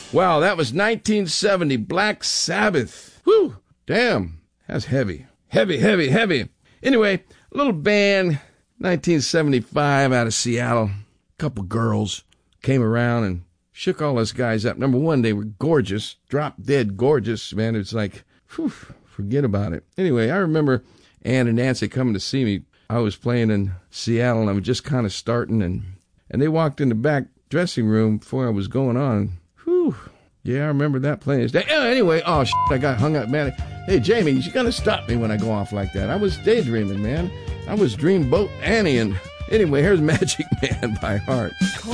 Wow, that was 1970, Black Sabbath. Whew, damn, that's heavy. Heavy. Anyway, a little band, 1975 out of Seattle. A couple girls came around and shook all us guys up. Number one, they were gorgeous, drop dead gorgeous, man. It's like, whew, forget about it. Anyway, I remember Ann and Nancy coming to see me. I was playing in Seattle, and I was just kind of starting, and they walked in the back dressing room before I was going on. Whew. Yeah, I remember that playing. Anyway, I got hung up, man. Hey, Jamie, you got to stop me when I go off like that. I was daydreaming, man. I was Dreamboat Annie, and anyway, here's Magic Man by Heart.